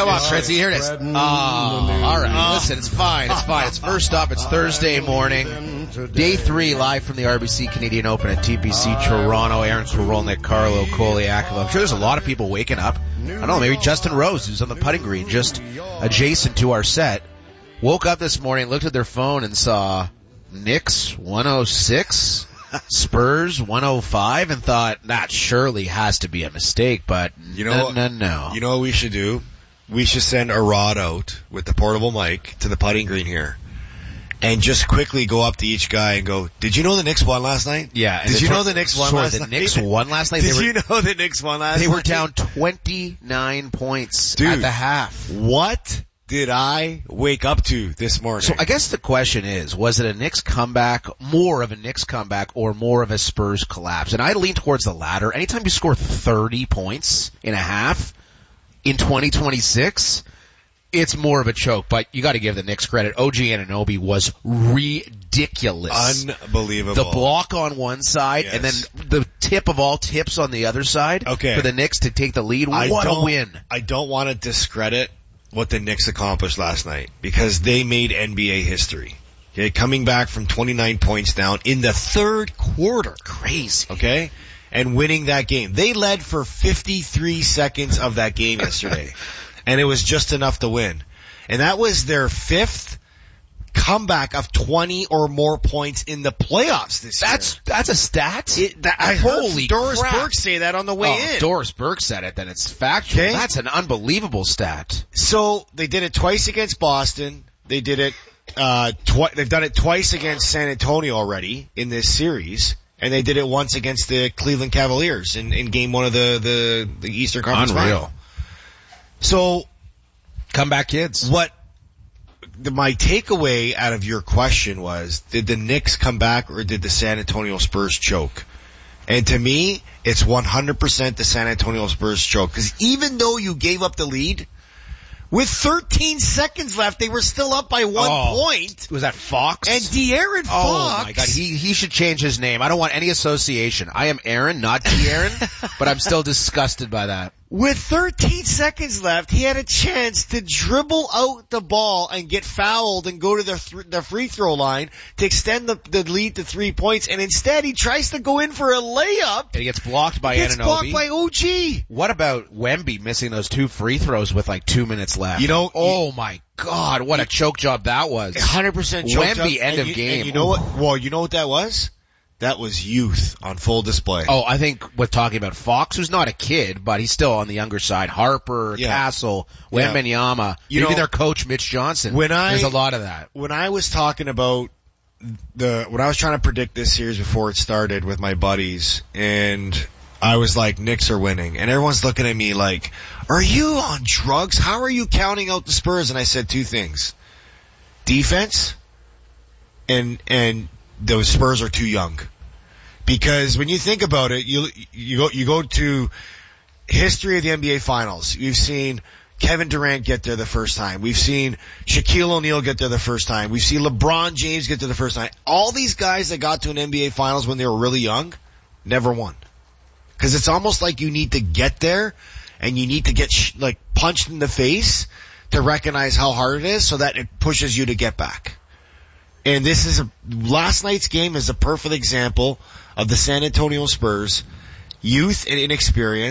come on, Fritzy. Here it is. Oh, all right. Listen, it's fine. It's fine. It's first up. It's Thursday morning. Day 3 live from the RBC Canadian Open at TPC Toronto. Aaron Swirolnik, Carlo Koliakov. I'm sure there's a lot of people waking up. I don't know, maybe Justin Rose, who's on the putting green just adjacent to our set, woke up this morning, looked at their phone and saw Knicks 106, Spurs 105, and thought, that surely has to be a mistake, but no. You know what we should do? We should send a rod out with the portable mic to the putting green here. And just quickly go up to each guy and go, did you know the Knicks won last night? Yeah. Did you know the Knicks won last night? The Knicks won last night? Did you know the Knicks won last night? They were down 29 points at the half. What did I wake up to this morning? So I guess the question is, was it a Knicks comeback, more of a Knicks comeback, or more of a Spurs collapse? And I lean towards the latter. Anytime you score 30 points in a half in 2026, it's more of a choke, but you got to give the Knicks credit. OG Anunoby was ridiculous. Unbelievable. The block on one side, yes, and then the tip of all tips on the other side for the Knicks to take the lead. What a win. I don't want to discredit what the Knicks accomplished last night because they made NBA history. Okay, coming back from 29 points down in the third quarter. Crazy. Okay? And winning that game. They led for 53 seconds of that game yesterday. And it was just enough to win. And that was their 5th comeback of 20 or more points in the playoffs this year. That's a stat? I heard Doris Burke say that on the way in. Doris Burke said it, then it's factual. Okay. That's an unbelievable stat. So they did it twice against Boston. They did it, they've done it twice against San Antonio already in this series. And they did it once against the Cleveland Cavaliers in game 1 of the Eastern Conference Final. So, comeback kids. My takeaway out of your question was, did the Knicks come back or did the San Antonio Spurs choke? And to me, it's 100% the San Antonio Spurs choke. Because even though you gave up the lead, with 13 seconds left, they were still up by 1 point. Was that Fox? And De'Aaron Fox. Oh my God, he should change his name. I don't want any association. I am Aaron, not De'Aaron, but I'm still disgusted by that. With 13 seconds left, he had a chance to dribble out the ball and get fouled and go to the free throw line to extend the lead to 3 points. And instead, he tries to go in for a layup. And he gets blocked by Anunoby. Gets blocked by OG. What about Wemby missing those 2 free throws with like 2 minutes left? Oh my God, what a choke job that was. 100% choke job. Wemby, end of game. And you know what? Well, you know what that was? That was youth on full display. Oh, I think we're talking about Fox, who's not a kid, but he's still on the younger side. Harper, Castle, Wembanyama, maybe their coach, Mitch Johnson. There's a lot of that. When I was talking about when I was trying to predict this series before it started with my buddies, and I was like, Knicks are winning. And everyone's looking at me like, are you on drugs? How are you counting out the Spurs? And I said 2 things. Defense and those Spurs are too young. Because when you think about it, you go to history of the NBA Finals. You've seen Kevin Durant get there the first time. We've seen Shaquille O'Neal get there the first time. We've seen LeBron James get there the first time. All these guys that got to an NBA Finals when they were really young never won. Because it's almost like you need to get there and you need to get punched in the face to recognize how hard it is so that it pushes you to get back. And last night's game is a perfect example of the San Antonio Spurs, youth and inexperience,